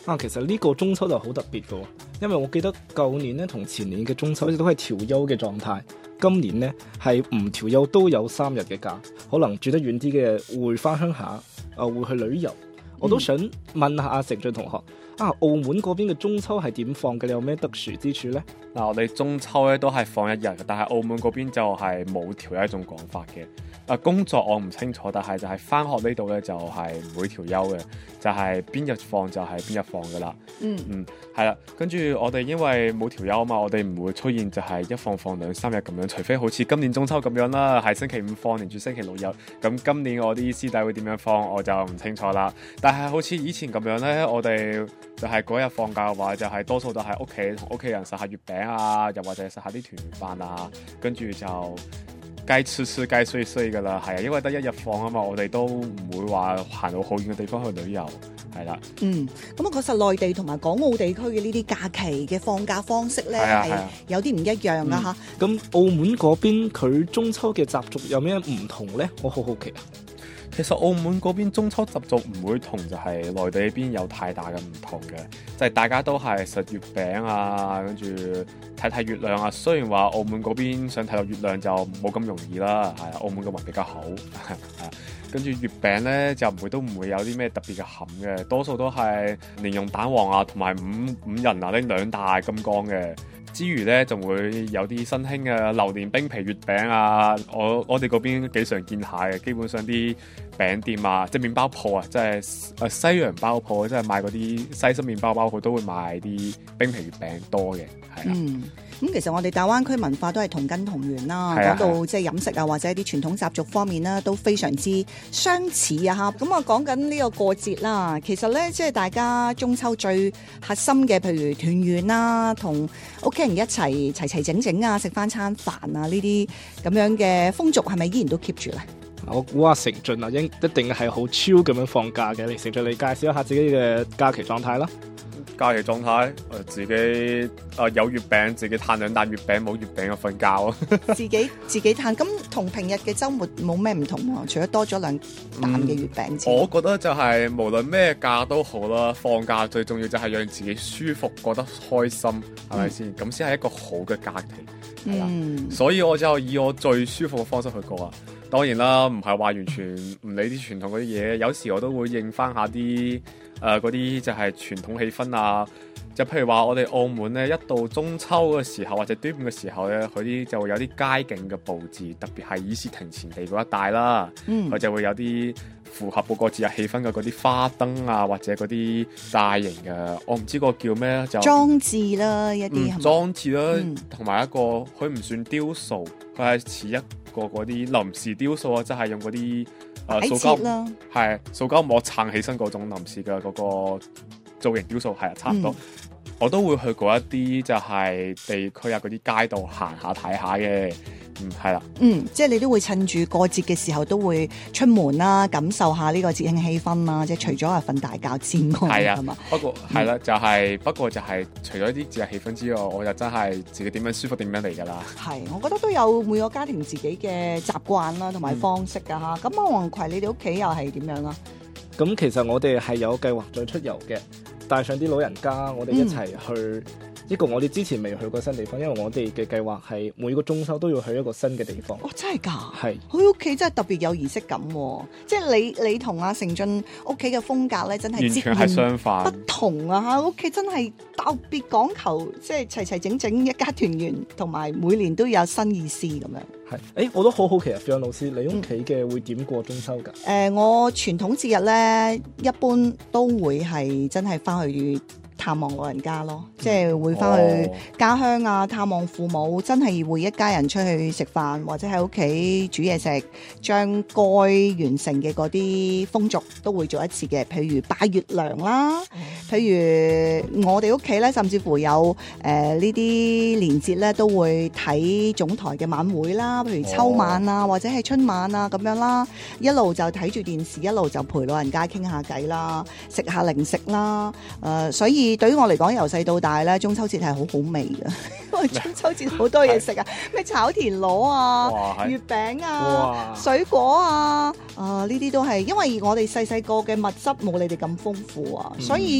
其實呢個中秋就好特別嘅喎，因為我記得舊年咧同前年嘅中秋都係調休嘅狀態，今年呢係唔調休都有3日嘅假，可能住得遠啲嘅會翻鄉下，會去旅遊。我都想問下阿成俊同學，澳門嗰邊嘅中秋係點放嘅？你有咩特殊之處呢？ 嗱，我哋中秋咧都係放1日嘅，但係澳門嗰邊就係冇調休一種講法嘅。工作我唔清楚，但係就係返學呢度咧就係唔會調休嘅，就係邊日放就係邊日放噶啦。係啦，跟住我哋因為冇調休啊嘛，我哋唔會出現就係一放2-3日咁樣，除非好似今年中秋咁樣啦，係星期5放連住星期6日。咁今年我啲師弟會點樣放我就唔清楚啦。但係好似以前咁樣咧，我哋就係嗰日放假嘅話，就係多數都係屋企同屋企人食下月餅啊，又或者食下啲團圓飯啊，跟住就該吃吃該睡睡噶啦。係啊，因為得1日放啊嘛，我哋都唔會話行到好遠嘅地方去旅遊，係啦。 咁啊，確實內地同埋港澳地區嘅呢啲假期嘅放假方式咧係有啲唔一樣啊嚇。 咁澳門嗰邊佢中秋嘅習俗有咩唔同呢？我好好奇啊。 其實澳門嗰邊中秋習俗唔會同就係內地呢邊有太大嘅唔同嘅，就係大家都係食月餅啊，跟住睇月亮啊。雖然話澳門嗰邊想睇到月亮就冇咁容易啦，係啊，澳門嘅運比較好，係啊。跟住月餅呢就都唔會有啲咩特別嘅餡嘅，多數都係蓮蓉蛋黃啊，同埋五仁啊呢2大金剛嘅。之餘咧，仲會有啲新興嘅榴蓮冰皮月餅啊！我哋嗰邊幾常見下嘅，基本上啲餅店啊，即係麵包鋪啊，即係西洋包鋪，即係賣嗰啲西式麵包包，佢都會賣啲冰皮月餅多嘅，係啦。 咁其實我哋大灣區文化都係同根同源啦，講到即係飲食啊或者一啲傳統習俗方面啦，都非常之相似啊嚇。咁啊講緊呢個過節啦，其實咧即係大家中秋最核心嘅，譬如團圓啦，同屋企人一齊齊整整啊，食翻餐飯啊，呢啲咁樣嘅風俗係咪依然都 keep 住咧？ 我估阿成俊啊，一定係好超咁樣放假嘅。成俊，你介紹一下自己嘅假期狀態啦。 假期狀態，自己有月餅，自己嘆2啖月餅，冇月餅就瞓覺咯。 自己嘆，咁同平日嘅週末冇咩唔同喎？除咗多咗2啖嘅月餅之外， 我覺得就係無論咩假都好啦，放假最重要就係讓自己舒服，覺得開心，係咪先？咁先係一個好嘅假期，係啦。所以我就以我最舒服嘅方式去過啊。當然啦，唔係話完全唔理啲傳統嗰啲嘢，有時我都會應翻下啲嗰啲就係傳統氣氛啊。就譬如話我哋澳門咧，一到中秋嘅時候或者端午嘅時候咧，佢啲就會有啲街景嘅佈置，特別係議事亭前地嗰一帶啦，佢就會有啲符合嗰個節日氣氛嘅嗰啲花燈啊，或者嗰啲大型嘅，我唔知個叫咩，就裝置啦一啲， 裝置啦，同埋一個佢唔算雕塑，佢係似一個嗰啲臨時雕塑啊，即係用嗰啲塑膠膜撐起身嗰種臨時嘅嗰個造型雕塑，係啊，差唔多。我都會去過一啲就係地區啊，嗰啲街道行下睇下嘅，係啦。 即係你都會趁住過節嘅時候都會出門啦，感受下呢個節慶氣氛啦。即係除咗係瞓大覺之外，係嘛？ 不過係啦，就係不過就係除咗啲節日氣氛之外，我就真係自己點樣舒服點樣嚟㗎啦。 係，我覺得都有每個家庭自己嘅習慣啦，同埋方式㗎嚇。咁阿黃葵，你哋屋企又係點樣啊？ 咁其實我哋係有計劃再出遊嘅。帶上啲老人家，我哋一齊去一個我哋之前未去過新地方，因為我哋嘅計劃係每個中秋都要去一個新嘅地方。 真係㗎？係。 佢屋企真係特別有儀式感喎，即係你同阿成俊屋企嘅風格咧，真係完全係相反， 不同啊嚇！屋企真係特別講求，即係齊整整一家團圓，同埋每年都有新意思咁樣。 係，我都好好奇啊，張老師，你屋企嘅會點過中秋㗎？ 我傳統節日咧，一般都會係真係翻去探望老人家咯，即係會翻去家鄉啊，探望父母，真係會一家人出去食飯，或者喺屋企煮嘢食，將該完成嘅嗰啲風俗都會做一次嘅，譬如拜月娘啦，譬如我哋屋企咧，甚至乎有呢啲年節咧，都會睇總台嘅晚會啦，譬如秋晚啊，或者係春晚啊咁樣啦，一路就睇住電視，一路就陪老人家傾下偈啦，食下零食啦，所以對於我嚟講，由細到大咧，中秋節係好好味嘅，因為中秋節好多嘢食啊，咩炒田螺啊、月餅啊、水果啊，呢啲都係因為我哋細細個嘅物質冇你哋咁豐富啊，所以